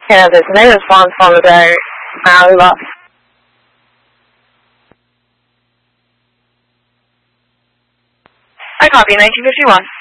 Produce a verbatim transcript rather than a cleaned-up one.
Yeah, there's no response from the ground lost. I copy nineteen fifty-one.